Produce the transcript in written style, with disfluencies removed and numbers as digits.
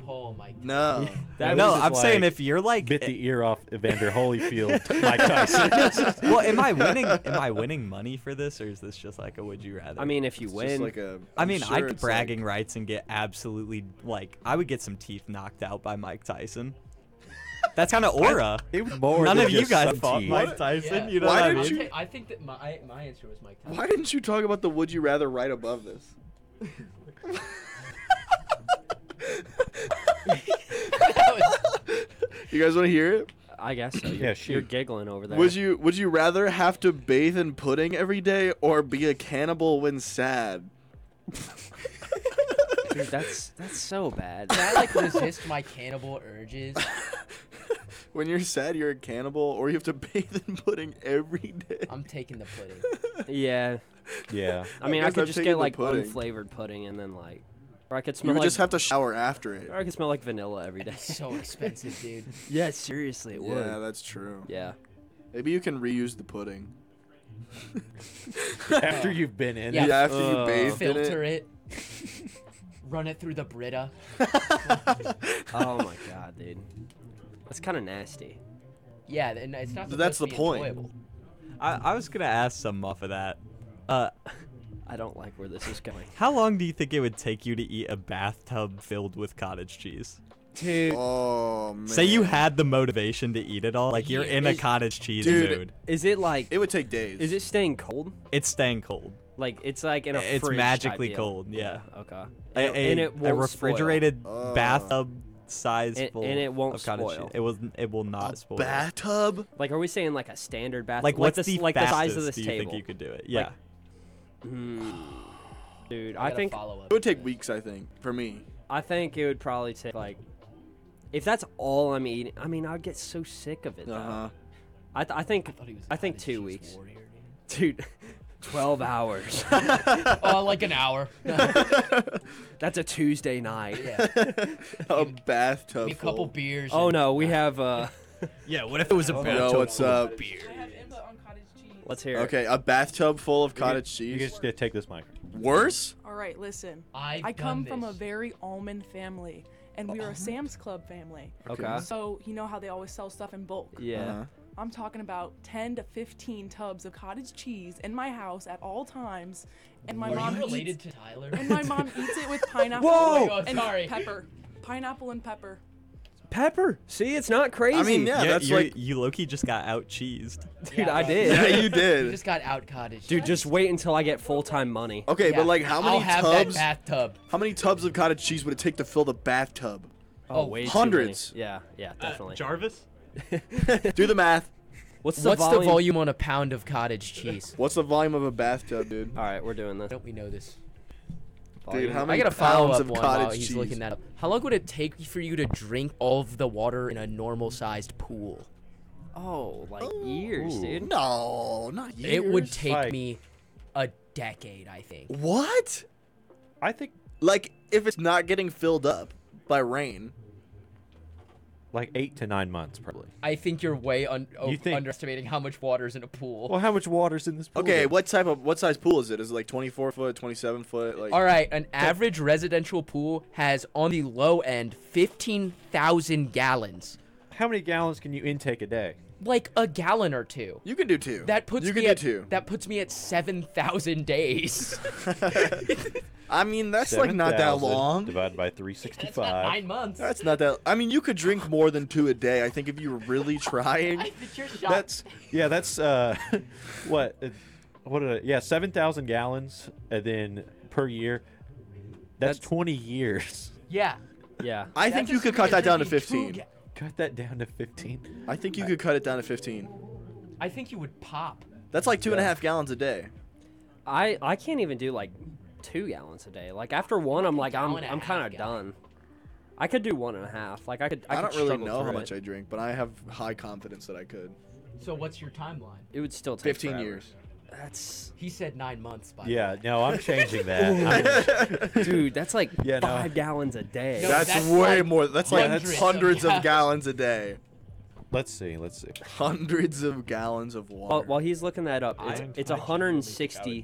hole, Mike. No. No, I'm saying if you're like bit the ear off Evander Holyfield, Mike Tyson. well, am I winning money for this, or is this just like a would you rather? I mean, if you It's win, just like a, I I'm mean, sure I'd get it's bragging like, rights and get absolutely like I would get some teeth knocked out by Mike Tyson. That's kind of aura. It was more None than of you just guys some fought teeth. Mike Tyson. Yeah. You know Why what I did mean? you- I think that my answer was Mike Tyson. Why didn't you talk about the would you rather right above this? You guys want to hear it? I guess so. Yeah, You're shoot. giggling over there. Would you rather have to bathe in pudding every day or be a cannibal when sad? Dude, that's so bad. Can I like resist my cannibal urges? When you're sad, you're a cannibal, or you have to bathe in pudding every day. I'm taking the pudding. Yeah. Yeah. I mean, I guess could I'm just taking get the like pudding. unflavored pudding and then like, or I could You smell would like, just have to shower after it. or I could smell like vanilla every day. So expensive, dude. Yeah, seriously, it would. Yeah, that's true. Yeah. Maybe you can reuse the pudding. After you've been in Yeah. it. Yeah, after you bathed in Filter it. it. Run it through the Brita. Oh my god, dude. That's kind of nasty. Yeah, and it's not. But that's supposed the to be point. enjoyable. I was gonna ask some off of that. I don't like where this is going. How long do you think it would take you to eat a bathtub filled with cottage cheese? Dude, Oh man. Say you had the motivation to eat it all, like you're in a Is- cottage cheese Dude, mood. is it like, It would take days. is it staying cold? It's staying cold. Like, it's like in a It's fridge magically type deal. cold, yeah. Okay. A it won't refrigerated Oh. bathtub size And- full and it won't of cottage spoil. cheese. It will not a spoil. bathtub? Like, are we saying like a standard bath? Like what's the like the size of fastest this do you table? think you could do it? Yeah. Dude, I I gotta think follow up It would with take it. weeks, I think, for me. it would probably take like, if that's all I'm eating. I mean, I'd get so sick of it. Uh huh. I think thought he was a I think cottage 2 cheese weeks, warrior, dude. 12 hours. dude. Oh, like an hour. That's a Tuesday night. Yeah. A bathtub. Maybe a couple full. beers. Oh and- no, we have. Yeah. What if it was a Yo, what's up? I have input on cottage cheese. Let's hear it. Okay, a bathtub full of cottage You cheese. just gotta take this mic. Worse? All right, listen. I've I come done from a this. very almond family, and we are a Sam's Club family. Okay. So you know how they always sell stuff in bulk. Yeah. Uh-huh. I'm talking about 10 to 15 tubs of cottage cheese in my house at all times, and my Are mom you related eats. to Tyler? And my mom eats it with pineapple Whoa! Oh, and sorry. pepper. Pineapple and pepper. Pepper. See, it's not crazy. I mean, yeah, that's like. you Loki just got out cheesed. dude, I well, did. Yeah, you You did. just got out cottage. Dude, just wait until I get full-time money. Okay, Yeah, but like, how many I'll have tubs? that bathtub. How many tubs of cottage cheese would it take to fill the bathtub? Oh, way too hundreds. many. Yeah, definitely. Jarvis. Do the math. What's What's the volume on a pound of cottage cheese? What's the volume of a bathtub, dude? All right, we're doing this. Don't we know this? Dude, how I many gotta follow pounds up of one while cottage he's cheese? looking that up. How long would it take for you to drink all of the water in a normal-sized pool? Oh, like years, Ooh. dude. No, not years. It would take Like- me a decade, I think. What? I think Like, if it's not getting filled up by rain. like 8 to 9 months, probably. I think you're way You think- underestimating how much water's in a pool. Well, how much water's in this pool? Okay, then? what size pool is it? Is it like 24 foot, 27 foot? Like, All right, an average residential pool has on the low end 15,000 gallons. How many gallons can you intake a day? Like a gallon or two. you can do two. That puts you me can at do two. that puts me at 7,000 days. I mean, that's like not that 7,000 long. Divided by That's not 365. 9 months. That's not that. I mean, you could drink more than two a day. I think if you were really trying. I think you're shocked. That's that's what what did I, yeah 7,000 gallons and then per year. That's 20 years. yeah. Yeah. I think That's you could assuming cut that you're down to drinking 15. 2 Cut that down to 15. I think you could cut it down to 15. I think you would pop. That's like 2.5 gallons a day. I can't even do like 2 gallons a day. Like after one, I'm like gallon and a I'm kind half of guy. done. I could do 1.5. Like I I could don't really struggle know how through much it. I drink, but I have high confidence that I could. So what's your timeline? It would still take 15 forever. years. That's He said 9 months. By the Yeah, way. no, I'm changing that. dude. That's like Yeah, no. 5 gallons a day. No, That's, that's way like more. That's Yeah, like that's- hundreds Yeah. of gallons a day. Let's see. Hundreds of gallons of water. While he's looking that up, I'm it's touching 160